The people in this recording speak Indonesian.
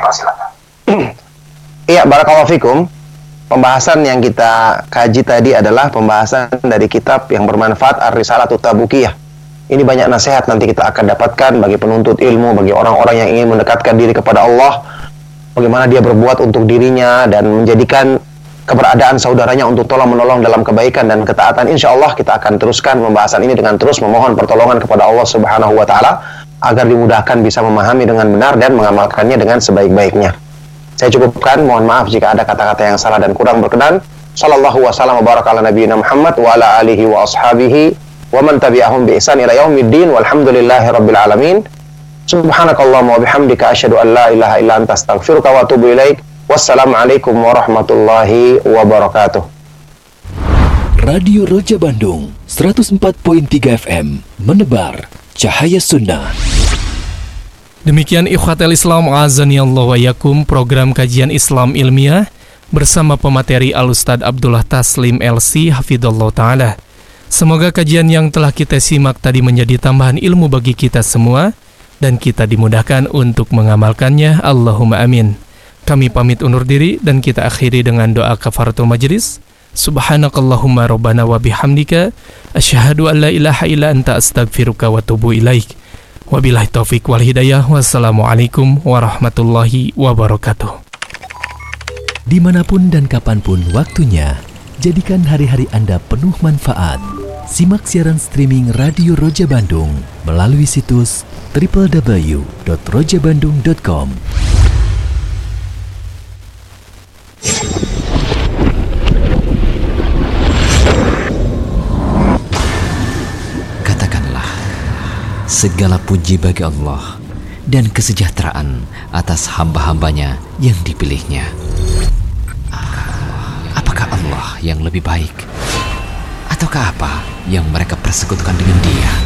silakan. Iya, barakallahu fikum. Pembahasan yang kita kaji tadi adalah pembahasan dari kitab yang bermanfaat, Ar-Risalatut Tabukiyah. Ini banyak nasihat nanti kita akan dapatkan bagi penuntut ilmu, bagi orang-orang yang ingin mendekatkan diri kepada Allah, bagaimana dia berbuat untuk dirinya dan menjadikan keberadaan saudaranya untuk tolong-menolong dalam kebaikan dan ketaatan. Insya Allah kita akan teruskan pembahasan ini dengan terus memohon pertolongan kepada Allah Subhanahu wa Ta'ala agar dimudahkan bisa memahami dengan benar dan mengamalkannya dengan sebaik-baiknya. Saya cukupkan, mohon maaf jika ada kata-kata yang salah dan kurang berkenan. Sallallahu wasallam wa baraka ala nabiyina Muhammad wa ala alihi wa ashabihi wa man tabi'ahum bi ihsan ila yaumiddin walhamdulillahi rabbil alamin. Subhanakallahumma wa bihamdika asyhadu an la ilaha illa anta astaghfiruka wa atubu ilaik. Wassalamualaikum warahmatullahi wabarakatuh. Radio Roja Bandung 104.3 FM menebar cahaya sunnah. Demikian ikhwatal Islam azanillahu wa yakum, program kajian Islam ilmiah bersama pemateri Al-Ustaz Abdullah Taslim LC hafidhallahu taala. Semoga kajian yang telah kita simak tadi menjadi tambahan ilmu bagi kita semua dan kita dimudahkan untuk mengamalkannya. Allahumma amin. Kami pamit undur diri dan kita akhiri dengan doa kafaratul majlis. Subhanakallahumma rabbana wa bihamdika asyhadu an la ilaha illa anta astaghfiruka wa atubu ilaik. Wabillahi taufik wal hidayah. Wassalamualaikum warahmatullahi wabarakatuh. Dimanapun dan kapanpun waktunya, jadikan hari-hari Anda penuh manfaat. Simak siaran streaming Radio Roja Bandung melalui situs www.rojabandung.com. Katakanlah, segala puji bagi Allah dan kesejahteraan atas hamba-hambanya yang dipilihnya. Apakah Allah yang lebih baik? Ataukah apa yang mereka persekutukan dengan Dia?